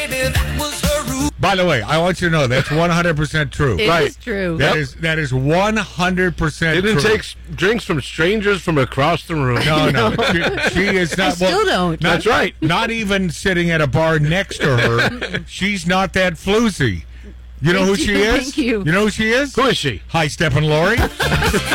By the way, I want you to know that's 100% true. It is true. That is 100% true. Didn't take drinks from strangers from across the room. No. She is not. I still don't. That's right. Not even sitting at a bar next to her. She's not that floozy. You know who she is? Thank you. You know who she is? Who is she? High Steppin' Lori.